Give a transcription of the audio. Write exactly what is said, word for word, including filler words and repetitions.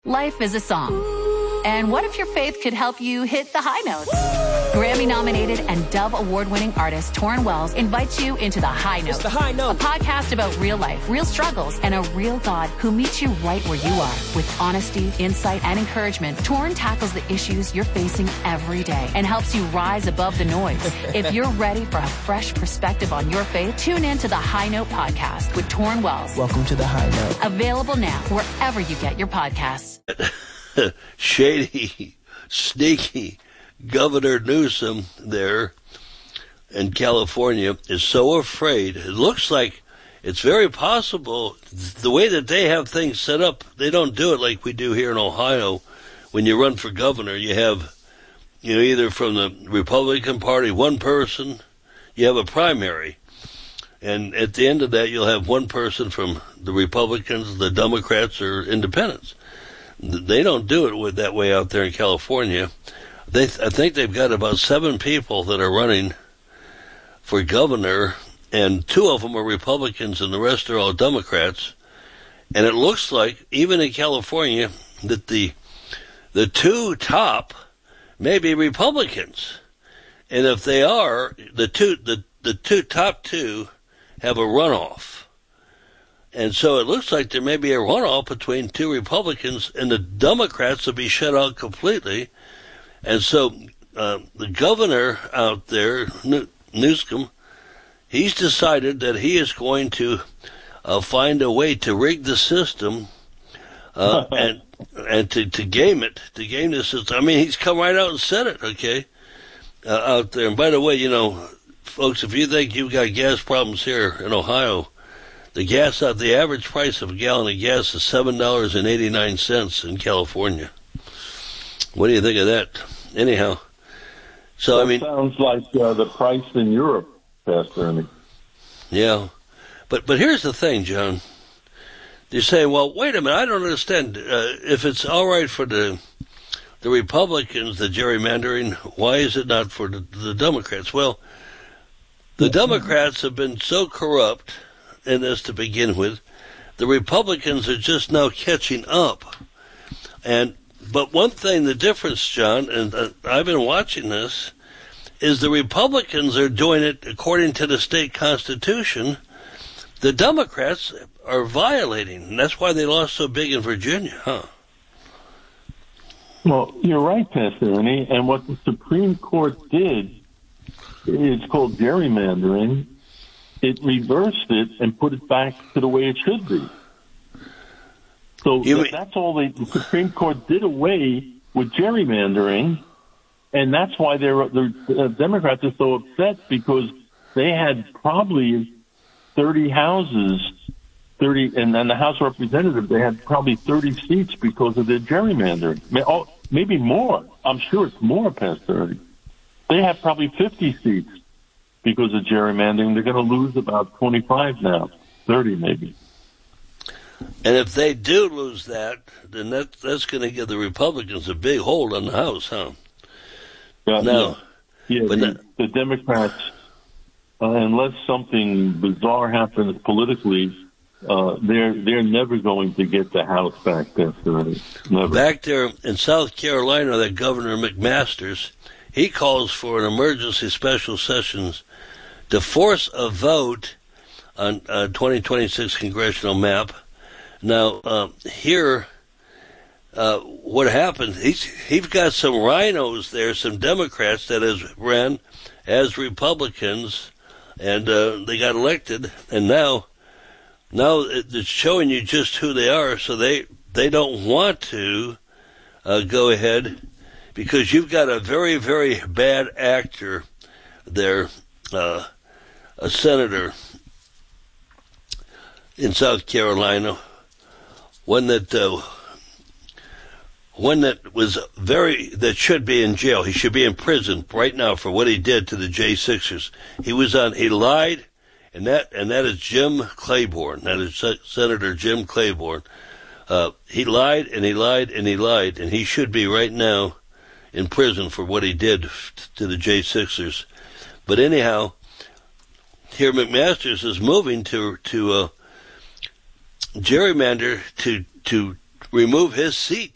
Life is a song. And what if your faith could help you hit the high notes? Grammy-nominated and Dove Award-winning artist Torrin Wells invites you into The High Note. It's The High Note. A podcast about real life, real struggles, and a real God who meets you right where you are. With honesty, insight, and encouragement, Torrin tackles the issues you're facing every day and helps you rise above the noise. If you're ready for a fresh perspective on your faith, tune in to The High Note podcast with Torrin Wells. Welcome to The High Note. Available now wherever you get your podcasts. Shady, sneaky Governor Newsom there in California is so afraid. It looks like it's very possible the way that they have things set up, they don't do it like we do here in Ohio. When you run for governor, you have, you know, either from the Republican Party, one person, you have a primary. And at the end of that, you'll have one person from the Republicans, the Democrats, or independents. They don't do it with that way out there in California. They, I think they've got about seven people that are running for governor, and two of them are Republicans and the rest are all Democrats. And it looks like, even in California, that the the two top may be Republicans. And if they are, the two the, the two top two have a runoff. And so it looks like there may be a runoff between two Republicans, and the Democrats will be shut out completely. And so uh, the governor out there, Newsom, he's decided that he is going to uh, find a way to rig the system uh, and and to, to game it, to game the system. I mean, he's come right out and said it, okay, uh, out there. And by the way, you know, folks, if you think you've got gas problems here in Ohio, the gas out, the average price of a gallon of gas is seven dollars and eighty-nine cents in California. What do you think of that? Anyhow, so that I mean, sounds like uh, the price in Europe, Pastor Ernie. Yeah, but but here's the thing, John. You say, well, wait a minute, I don't understand. Uh, if it's all right for the the Republicans, the gerrymandering, why is it not for the, the Democrats? Well, the Democrats have been so corrupt in this to begin with. The Republicans are just now catching up. And but one thing, the difference, John, and uh, I've been watching this, is the Republicans are doing it according to the state constitution. The Democrats are violating, and that's why they lost so big in Virginia, huh? Well, you're right, Pastor Ernie, and what the Supreme Court did is called gerrymandering. It reversed it and put it back to the way it should be. So You that, mean- that's all they, the Supreme Court did away with gerrymandering, and that's why they're, the uh, Democrats are so upset, because they had probably thirty houses, thirty, and then the House of Representatives, they had probably thirty seats because of their gerrymandering. Maybe more. I'm sure it's more, Pastor Ernie. They have probably fifty seats because of gerrymandering. They're going to lose about twenty-five now, thirty maybe. And if they do lose that, then that, that's going to give the Republicans a big hold on the House, huh? Yeah, No. yeah, yeah but the, that- the Democrats, uh, unless something bizarre happens politically, uh, they're they're never going to get the House back. That's right. Never. Back there in South Carolina, that Governor McMaster's, he calls for an emergency special sessions to force a vote on a twenty twenty-six congressional map. Now, uh, here, uh, what happened, he's, he's got some rhinos there, some Democrats that has ran as Republicans, and uh, they got elected, and now now it's showing you just who they are, so they, they don't want to uh, go ahead, because you've got a very, very bad actor there, uh, a senator in South Carolina, one that uh, one that was very that should be in jail. He should be in prison right now for what he did to the J Sixers. He was on. He lied, and that and that is Jim Claiborne. That is Senator Jim Claiborne. Uh, he lied and he lied and he lied, and he should be right now in prison for what he did to the J Sixers. But anyhow, here McMaster's is moving to to. Uh, gerrymander to to remove his seat